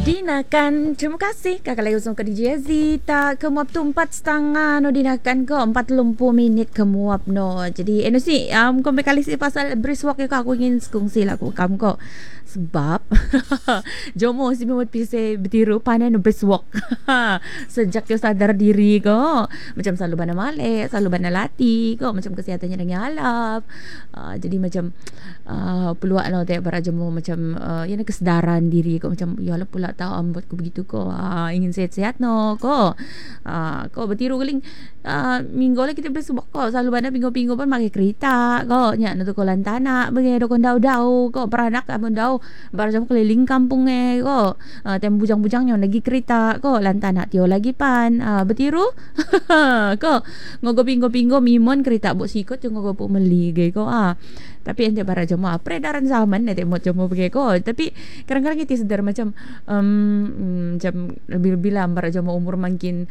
Dinakan, terima kasih kakak lagi usung ke DJ Zita. Kemuap tu 4.30 no dinakan ko 40 minit kemuap no. Jadi si kau kali si pasal brisk walk ko aku ingin kongsi lah aku kam ko. Sebab jomo si memot pise betiru panen no brisk walk. Sejak yo sadar diri ko macam selalu bana male, selalu bana lati ko macam kesihatannya dengan alap. Jadi macam peluang no te para jomo macam yana kesedaran diri ko macam ya lah pula tahu ambot ko begitu ko ingin sehat-sehat no ko ko bertiru keling minggu lah kita bersebut ko selalu bana minggu-minggu pun pakai kereta ko nya no ko lantana bagi do kon dau-dau ko beranak amun dau barjam keliling kampung ko tem bujang-bujangnya lagi kereta ko lantana tio lagi pan bertiru ko ngogo pinggo-pinggo mimon kereta bok sikot jo ngogo pok meli ge ko tapi ente para jemaah peredaran zaman nanti mau jemaah pergi ko tapi kadang-kadang kita sedar macam macam lebih-lebih lah para jemaah umur makin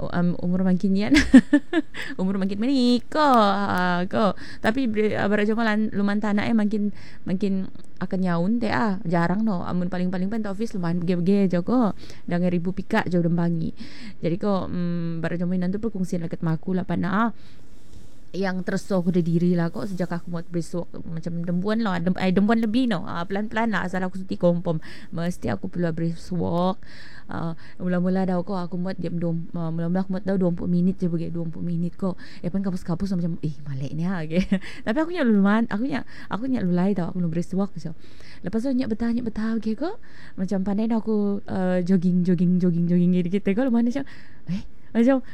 yan umur makin menik ko tapi para jemaah lumayan tanah makin akan nyaun teh jarang no amun paling-paling pen office lumayan bege-bege jo ko dengan ribu pika jo dembangi jadi ko para jemaah nanti perkongsian dekat maku lah pana yang terso aku diri lah kok sejak aku buat besok macam dempuan lah dempuan lebih no pelan-pelan lah asal aku suti kompom mesti aku perlu breathwork mula-mula dah kok aku buat diam mula-mula aku buat dah 20 minit je bagi 20 minit kok pan kapus-kapus macam malek ni okay. Tapi aku nya lulai tau aku breathwork so lepas tu nyak betah okay kok macam pandai dah aku jogging gitu kok lumayan macam macam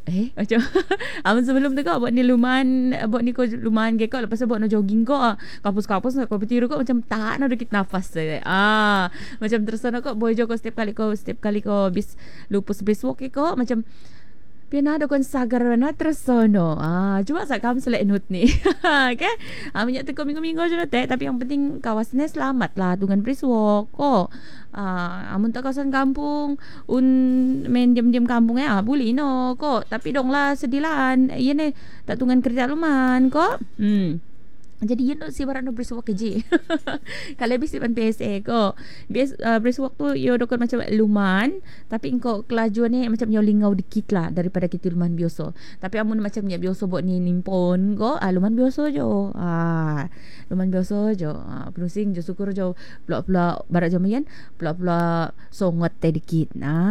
amun sebelum tu kau buat ni ko lumayan ke kau lepas tu buat no jogging kau kapus-kapus kau bertiru kau macam tak nak dikit nafas macam tersana kau boy jo kau setiap kali kau bis lupus walk kau macam Pina ada kon sagar na tersono. Cuba sak kam selek nut ni. Okay? Minyak teko minggu-minggu je teh, tapi yang penting kawasannya selamat lah dengan brisk walk. Amun tak kawasan kampung, main diam-diam kampung boleh no kok. Tapi dong lah sedilan. Iya ne tak tunggan kerja luman kok. Jadi you know si barang no brisk walk je. Kalau habis sipan PSA ko. Brisk walk tu you dokon macam luman, tapi engkau kelajuan ni macam you lingau dikit lah daripada kita luman biasa. Tapi amun macam ni biasa buat ni nimpon ko, luman biasa jo. Luman biasa jo. Penusing jo syukur jo pula-pula barat jo mayan, pula-pula songot teh dikit.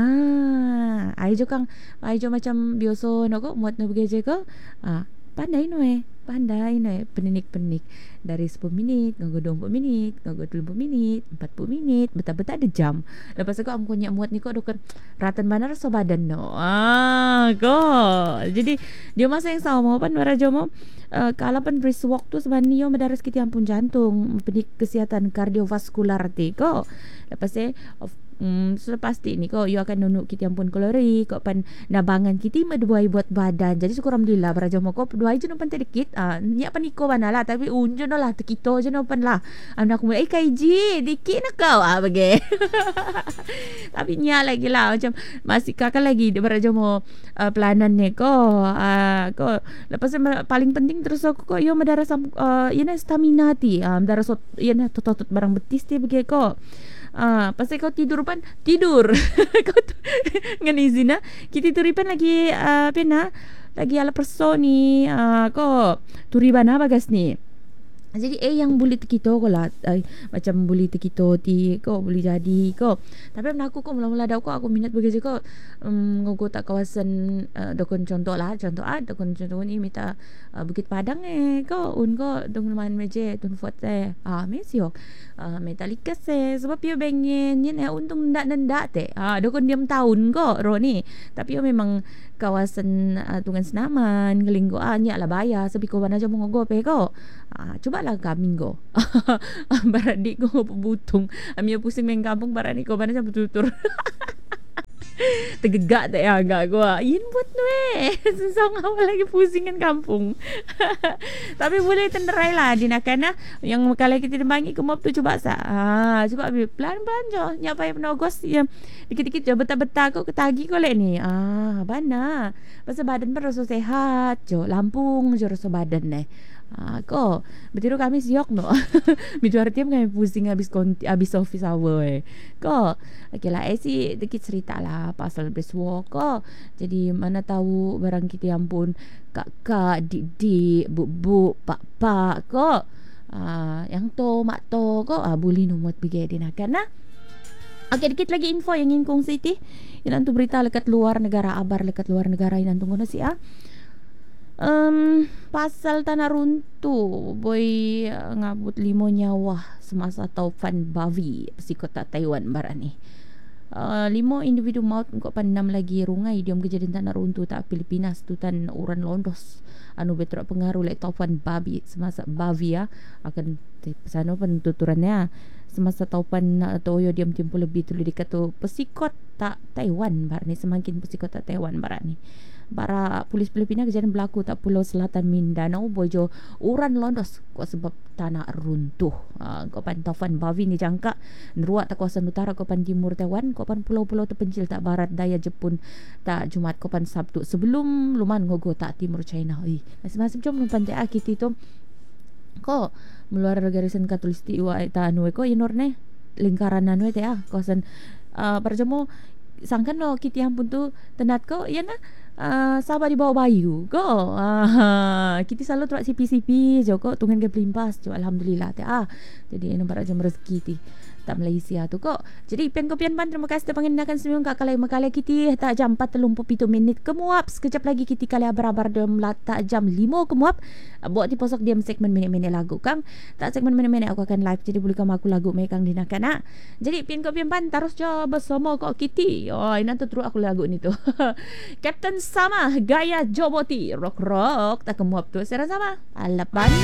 Ai jo macam biasa no ko muat no begeje ko. Pandai no penik dari 10 minit nggo 20 minit nggo 30 minit 40 minit betul-betul ada jam lepas tu aku nyak muat ni kok dokter ratan banar so badan no jadi dia masa yang sama pan warajomo kalau pan brisk walk tu sebenarnya mendaras kita ampun jantung penik kesihatan kardiovaskular ko lepas sudah pasti ni kau you akan nunuk kita ampun kalori kau pan nabangan kita meduai buat badan jadi syukur alhamdulillah para jom kau duai je nopan sedikit nyak pan iko banala tapi unjo no lah tekito je nopan lah anak aku kaiji dikit nak kau bagi tapi nyak lagi lah macam masih kakak lagi para jom pelanan ni kau lepas paling penting terus aku kau yo medara yana stamina ti medara yana tot barang betis ti bagi kau pasal kau tidur kau ngan izin kita turipan lagi lagi ala perso ni kau turiban bagas ni jadi yang boleh tekito ko lah macam boleh tekito ti ko boleh jadi ko tapi aku ko mula-mula dah aku minat begitu ko ngogo tak kawasan dokon contoh dokon contoh ni minta Bukit Padang ko dong lumayan meje tun fort mesio Metallica sebab dia pengen ni untung ndak teh dokon diam tahun ko ro ni tapi memang kawasan tungan senaman kelinggo nyak lah bayar sebi ko bana jamo ngogo pe ko cuba lah kami go baradik ko butung amia pusing main kampung baradik ko bana jam betul-betul tegegak tak agak gua yin buat sesong awal lagi pusingan kampung tapi boleh tenderai lah dinakan yang kalau kita dembangi kemop tu coba coba pelan-pelan jo nyapai penogos yang dikit-dikit jo betah-betah kau ketagi kau lek ni bana pasal badan pun rasa sehat jo lampung jo rasa badan Ko betul kami siok no. Bidu artiam kami pusing habis office hour Ko okay lah sih dikit cerita lah pasal breastwalk ko. Jadi mana tahu barang kita yang pun kak-kak, dik-dik, buk-buk, pak-pak ko. Yang to mak to ko boleh nomot pergi dinakan nah. Okey, dikit lagi info yang ingin kongsi ti. Yang tu berita lekat luar negara, abar lekat luar negara yang tunggu nasi pasal tanah runtuh boy ngabut 5 nyawa semasa taufan Bavi psikota Taiwan barat ni. 5 individu maut kok 6 lagi rungai diam kejadian tanah runtuh tak Pilipinas tu tan uran londos anu betul pengaruh lek taufan Bavi semasa Bavi akan sana pentuturannya semasa taufan Toyo diam tempoh lebih tu dikata pesikot tak Taiwan barat ni semakin pesikot tak Taiwan barat ni. Para polis Filipina kejadian berlaku tak Pulau Selatan Mindanao bojo uran londos kok sebab tanah runtuh. Kok pan taufan Bavi ni jangka neruak tak kawasan utara kok pan timur Taiwan kok pan pulau-pulau terpencil tak barat daya Jepun tak Jumat kok pan Sabtu sebelum luman ngogo tak timur China. Masing-masing jom pantai kita tu kok meluar garisan katulistiwa ta anu ko inorne lingkaran anu teh kawasan perjamo sangkan no kiti yang pun tu tenat ko ya na sabar di bawah bayu ko kita selalu tuak CP jo ko tunggan ke pelimpas jo alhamdulillah teh jadi anu barat jam rezeki ti tak Malaysia tu kok. Jadi pian kopian ban terima kasih pengendakan semua kak kalai makalai kita tak jam 47 minit kemuap sekejap lagi kita kali abar-abar dalam tak jam 5 kemuap buat di posok diam segmen minit-minit lagu kang tak segmen minit-minit aku akan live jadi boleh kamu aku lagu mai kang dinakan jadi pian kopian ban terus jo bersama kok kita nanti terus aku lagu ni tu Captain Sama gaya Joboti rock tak kemuap tu saya sama alapan